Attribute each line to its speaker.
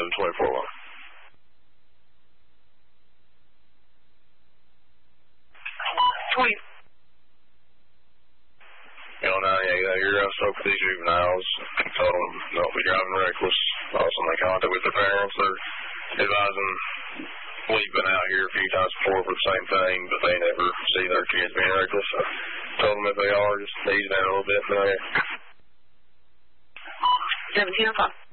Speaker 1: 11-24-1. You're going to stop with these juveniles. Told them don't be driving reckless. Also, make contact with their parents. They're advising. We've been out here a few times before for the same thing, but they never see their kids being reckless. So, told them if they are, just ease down a little bit.
Speaker 2: 17 o'clock.